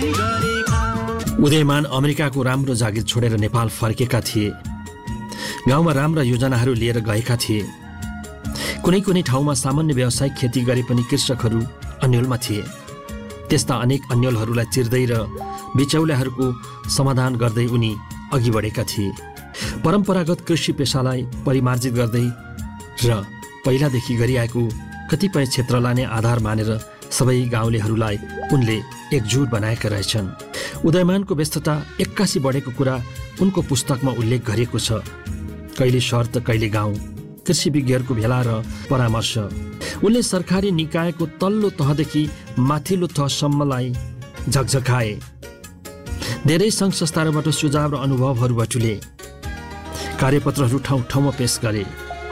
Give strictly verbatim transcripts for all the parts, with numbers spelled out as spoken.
उदयमान अमेरिकाको राम्रो जागिर छोडेर नेपाल फर्केका थिए। गाउँमा राम्रा योजनाहरू लिएर गएका थिए। कुनै कुनै ठाउँमा सामान्य व्यावसायिक खेती गरे पनि कृषकहरू अन्यलमा थिए। त्यस्ता अनेक अन्यलहरूलाई चिर्दै र बिचौलियाहरूको समाधान गर्दै उनी अघि बढेका थिए। परम्परागत कृषि पेसालाई परिमार्जित गर्दै र पहिलादेखि गरिआएको कतिपय क्षेत्रलाई नै आधार मानेर सबै गाउँलेहरूलाई उनले एकजुट बनाएका रहेछन्। उदयमानको व्यस्तता एक्कासी बढेको कुरा उनको पुस्तकमा उल्लेख गरिएको छ। कहिले सहर त कहिले गाउँ, कृषि विज्ञहरूको भेला र परामर्श। उनले सरकारी निकायको तल्लो तहदेखि माथिल्लो तहसम्मलाई झकझकाए। धेरै सङ्घ संस्थाहरूबाट सुझाव र अनुभवहरू बटुले। कार्यपत्रहरू ठाउँ ठाउँमा पेश गरे।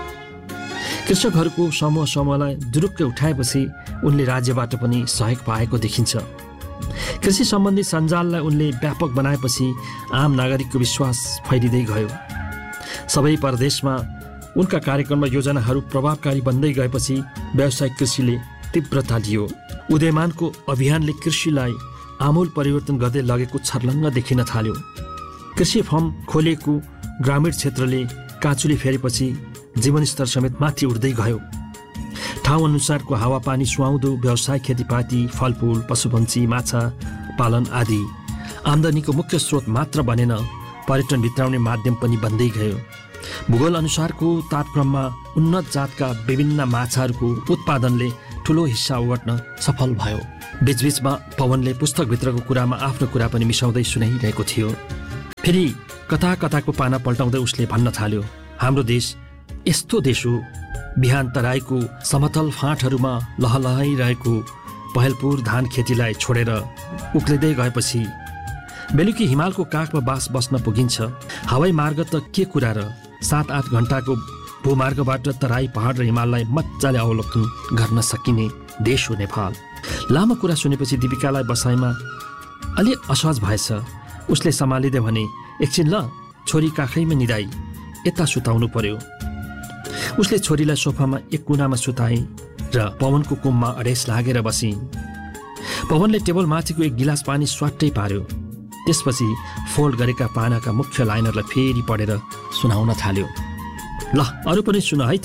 कृषकहरूको समूह समूहलाई जुरुक्कै उठाएपछि उनले राज्यबाट पनि सहयोग पाएको देखिन्छ। कृषि सम्बन्धी सञ्जाललाई उनले व्यापक बनाएपछि आम नागरिकको विश्वास फैलिँदै गयो। सबै प्रदेशमा उनका कार्यक्रम र योजनाहरू प्रभावकारी बन्दै गएपछि व्यावसायिक कृषिले तीव्रता लियो। उदयमानको अभियानले कृषिलाई आमूल परिवर्तन गर्दै लगेको छर्लङ्ग देखिन थाल्यो। कृषि फर्म खोलेको ग्रामीण क्षेत्रले काँचुली फेरेपछि जीवनस्तर समेत माथि उठ्दै गयो। ठाउँ अनुसारको हावापानी सुहाउँदो व्यवसाय, खेतीपाती, फलफुल, पशुपन्छी, माछा पालन आदि आम्दानीको मुख्य स्रोत मात्र बनेन, पर्यटन भित्राउने माध्यम पनि बन्दै गयो। भूगोल अनुसारको तापक्रममा उन्नत जातका विभिन्न माछाहरूको उत्पादनले ठुलो हिस्सा ओगट्न सफल भयो। बीचबीचमा पवनले पुस्तकभित्रको कुरामा आफ्नो कुरा पनि मिसाउँदै सुनाइरहेको थियो। फेरि कता कताको पाना पल्टाउँदै उसले भन्न थाल्यो, हाम्रो देश यस्तो देश हो। बिहान तराईको समतल फाँटहरूमा लहलहाइरहेको पहेलपुर धान खेतीलाई छोडेर उक्लिँदै गएपछि बेलुकी हिमालको काखमा बास बस्न पुगिन्छ। हवाई मार्ग त के कुरा र, सात आठ घन्टाको भूमार्गबाट तराई पहाड र हिमाललाई मजाले अवलोकन गर्न सकिने देश हो नेपाल। लामो कुरा सुनेपछि दिपिकालाई बसाइमा अलि असहज भएछ। उसले सम्हालिँदै भने, एकछिन ल, छोरी काखैमा निदाई यता सुताउनु पर्यो। उसले छोरीलाई सोफामा एक कुनामा सुताए र पवनको कुममा अडेस लागेर बसिन्। पवनले टेबल माथिको एक गिलास पानी स्वाट्टै पार्यो। त्यसपछि फोल्ड गरेका पानाका मुख्य लाइनहरूलाई फेरि पढेर सुनाउन थाल्यो। ल, अरू पनि सुन है त।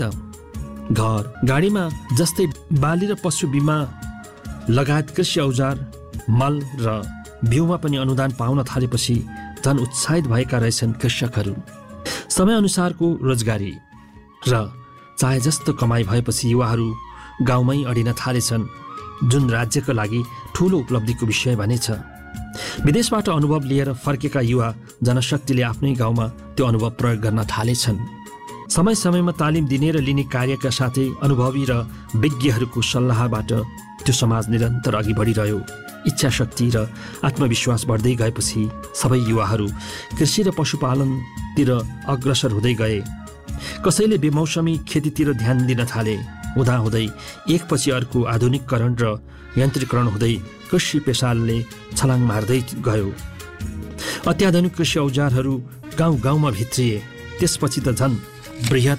घर गाडीमा जस्तै बाली र पशु बिमा लगायत कृषि औजार, मल र बिउमा पनि अनुदान पाउन थालेपछि झन् उत्साहित भएका रहेछन् कृषकहरू। समयअनुसारको रोजगारी र चाहे जस्तो कमाई भएपछि युवाहरू गाउँमै अडिन थालेछन्, जुन राज्यको लागि ठूलो उपलब्धिको विषय बनेछ। विदेशबाट अनुभव लिएर फर्केका युवा जनशक्तिले आफ्नै गाउँमा त्यो अनुभव प्रयोग गर्न थालेछन्। समय समयमा तालिम दिने र लिने कार्यका साथै अनुभवी र विज्ञहरूको सल्लाहबाट त्यो समाज निरन्तर अघि बढिरह्यो। इच्छा शक्ति र आत्मविश्वास बढ्दै गएपछि सबै युवाहरू कृषि र पशुपालनतिर अग्रसर हुँदै गए। कसैले बेमौसमी खेतीतिर ध्यान दिन थाले। हुँदाहुँदै एकपछि अर्को आधुनिकीकरण र यन्त्रीकरण हुँदै कृषि पेसाले छलाङ मार्दै गयो। अत्याधुनिक कृषि औजारहरू गाउँ गाउँमा भित्रिए। त्यसपछि त झन् बृहत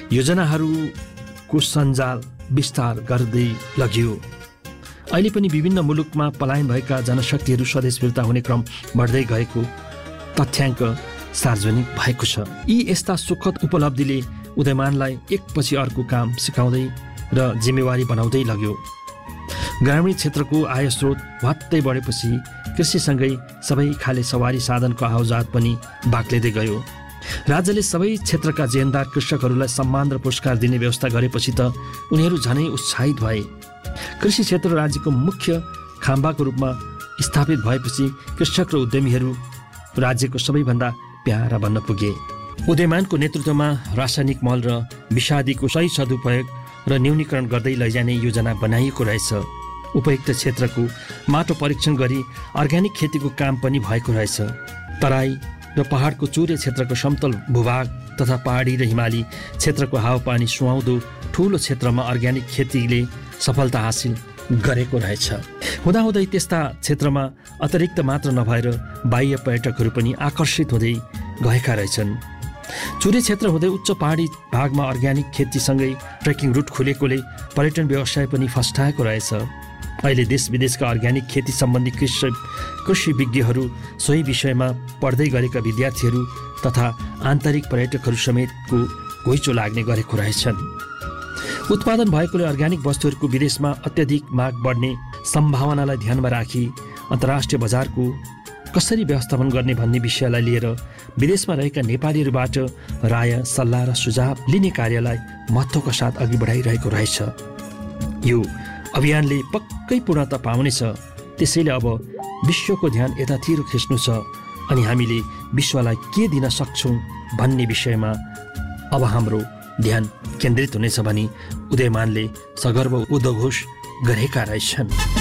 योजनाहरूको सञ्जाल विस्तार गर्दै लग्यो। अहिले पनि विभिन्न मुलुकमा पलायन भएका जनशक्तिहरू स्वदेश फिर्ता हुने क्रम बढ्दै गएको तथ्याङ्क सार्वजनिक भएको छ। यी यस्ता सुखद उपलब्धिले उदयमानलाई एकपछि अर्को काम सिकाउँदै र जिम्मेवारी बनाउँदै लग्यो। ग्रामीण क्षेत्रको आय स्रोत भत्तै बढेपछि कृषिसँगै सबै खाले सवारी साधनको आवजात पनि बाक्लिँदै गयो। राज्यले सबै क्षेत्रका जेनदार कृषकहरूलाई सम्मान र पुरस्कार दिने व्यवस्था गरेपछि त उनीहरू झनै उत्साहित भए। कृषि क्षेत्र राज्यको मुख्य खाम्बाको रूपमा स्थापित भएपछि कृषक र उद्यमीहरू राज्यको सबैभन्दा प्यारा बन्न पुगे। उदयमानको नेतृत्वमा रासायनिक मल र विषादीको सही सदुपयोग र न्यूनीकरण गर्दै लैजाने योजना बनाइएको रहेछ। उपयुक्त क्षेत्रको माटो परीक्षण गरी अर्ग्यानिक खेतीको काम पनि भएको रहेछ। तराई र पहाडको चुरे क्षेत्रको समतल भूभाग तथा पहाडी र हिमाली क्षेत्रको हावापानी सुहाउँदो ठूलो क्षेत्रमा अर्ग्यानिक खेतीले सफलता हासिल गरेको रहेछ। हुँदाहुँदै त्यस्ता क्षेत्रमा अतिरिक्त मात्र नभएर बाह्य पर्यटकहरू पनि आकर्षित हुँदै गएका रहेछन्। चुरे क्षेत्र हुँदै उच्च पहाडी भागमा अर्ग्यानिक खेतीसँगै ट्रेकिङ रुट खुलेकोले पर्यटन व्यवसाय पनि फस्टाएको रहेछ। अहिले देश विदेशका अर्ग्यानिक खेती सम्बन्धी कृषि कृषि विज्ञहरू, सोही विषयमा पढ्दै गरेका विद्यार्थीहरू तथा आन्तरिक पर्यटकहरू समेतको घुइँचो लाग्ने गरेको रहेछन्। उत्पादन भएकोले अर्ग्यानिक वस्तुहरूको विदेशमा अत्यधिक माग बढ्ने सम्भावनालाई ध्यानमा राखी अन्तर्राष्ट्रिय बजारको कसरी व्यवस्थापन गर्ने भन्ने विषयलाई लिएर विदेशमा रहेका नेपालीहरूबाट राय, सल्लाह र सुझाव लिने कार्यलाई महत्त्वका साथ अघि बढाइरहेको रहेछ। यो अभियानले पक्कै पूर्णता पाउनेछ। त्यसैले अब विश्वको ध्यान यतातिर खिच्नु छ अनि हामीले विश्वलाई के दिन सक्छौँ भन्ने विषयमा अब हाम्रो ध्यान केन्द्रित हुनेछ भनी उदयमानले सगर्व उद्घोष गरेका रहेछन्।